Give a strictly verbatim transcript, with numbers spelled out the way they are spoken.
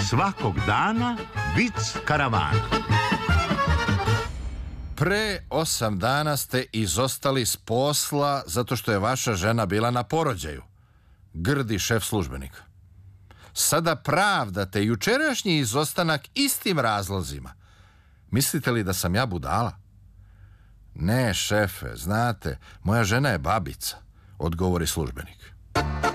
svakog dana vic karavana. Pre osam dana ste izostali s posla zato što je vaša žena bila na porođaju. Grdi šef službenika. Sada pravdate jučerašnji izostanak istim razlozima. Mislite li da sam ja budala? Ne, šefe, znate, moja žena je babica, odgovori službenik.